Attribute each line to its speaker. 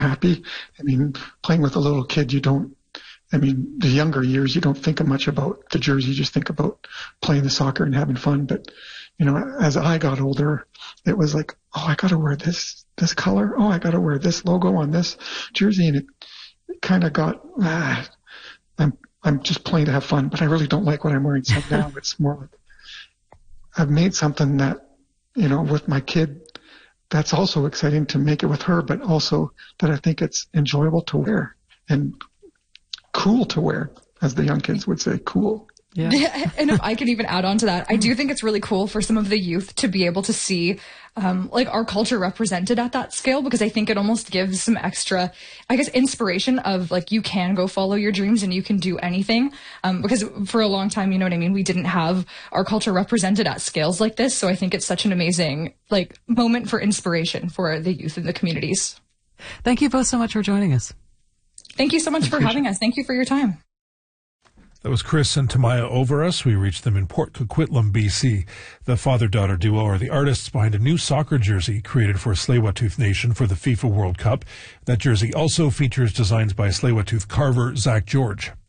Speaker 1: happy. I mean, playing with a little kid, the younger years, you don't think much about the jersey. You just think about playing the soccer and having fun. But, as I got older, it was like, oh, I got to wear this color. Oh, I got to wear this logo on this jersey. And it kind of got, I'm just playing to have fun, but I really don't like what I'm wearing. So now it's more like I've made something that, with my kid, that's also exciting to make it with her, but also that I think it's enjoyable to wear and cool to wear, as the young kids would say, cool.
Speaker 2: Yeah. And if I can even add on to that, I do think it's really cool for some of the youth to be able to see our culture represented at that scale, because I think it almost gives some extra, inspiration of you can go follow your dreams and you can do anything. Because for a long time, we didn't have our culture represented at scales like this. So I think it's such an amazing moment for inspiration for the youth in the communities.
Speaker 3: Thank you both so much for joining us.
Speaker 2: Thank you so much for having us. Thank you for your time.
Speaker 4: That was Chris and Tamaya Overus. We reached them in Port Coquitlam, BC. The father-daughter duo are the artists behind a new soccer jersey created for Tsleil-Waututh Nation for the FIFA World Cup. That jersey also features designs by Tsleil-Waututh carver Zach George.